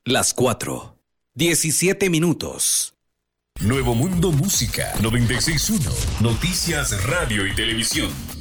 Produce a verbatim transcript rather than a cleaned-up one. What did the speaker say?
Las cuatro. diecisiete minutos. Nuevo Mundo Música noventa y seis punto uno. Noticias, radio y televisión.